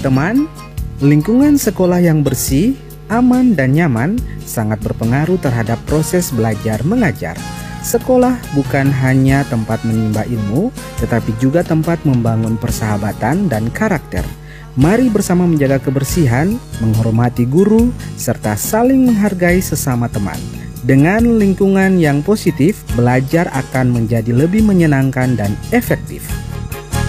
Teman, lingkungan sekolah yang bersih, aman, dan nyaman sangat berpengaruh terhadap proses belajar mengajar. Sekolah bukan hanya tempat menimba ilmu, tetapi juga tempat membangun persahabatan dan karakter. Mari bersama menjaga kebersihan, menghormati guru, serta saling menghargai sesama teman. Dengan lingkungan yang positif, belajar akan menjadi lebih menyenangkan dan efektif.